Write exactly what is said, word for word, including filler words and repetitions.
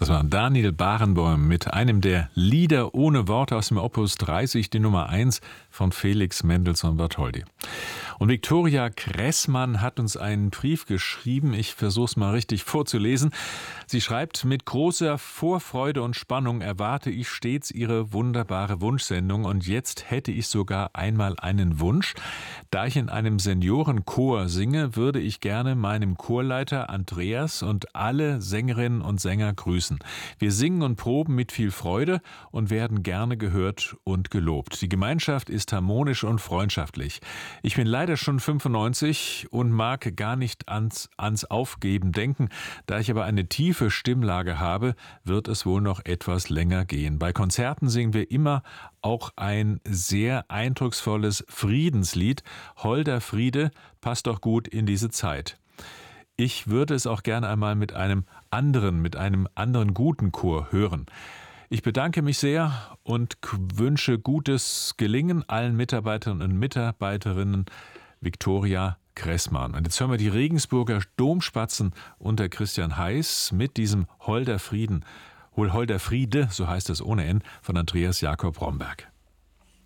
Das war Daniel Barenboim mit einem der Lieder ohne Worte aus dem Opus dreißig, die Nummer eins von Felix Mendelssohn Bartholdy. Und Viktoria Kressmann hat uns einen Brief geschrieben. Ich versuche es mal richtig vorzulesen. Sie schreibt: Mit großer Vorfreude und Spannung erwarte ich stets Ihre wunderbare Wunschsendung. Und jetzt hätte ich sogar einmal einen Wunsch. Da ich in einem Seniorenchor singe, würde ich gerne meinem Chorleiter Andreas und alle Sängerinnen und Sänger grüßen. Wir singen und proben mit viel Freude und werden gerne gehört und gelobt. Die Gemeinschaft ist harmonisch und freundschaftlich. Ich bin leider schon fünfundneunzig und mag gar nicht ans, ans Aufgeben denken. Da ich aber eine tiefe Stimmlage habe, wird es wohl noch etwas länger gehen. Bei Konzerten singen wir immer auch ein sehr eindrucksvolles Friedenslied. Holder Friede passt doch gut in diese Zeit. Ich würde es auch gerne einmal mit einem anderen, mit einem anderen guten Chor hören. Ich bedanke mich sehr und wünsche gutes Gelingen allen Mitarbeiterinnen und Mitarbeiterinnen. Viktoria Kressmann. Und jetzt hören wir die Regensburger Domspatzen unter Christian Heiß mit diesem Holder Frieden, Holder Friede, so heißt es ohne N, von Andreas Jakob Romberg.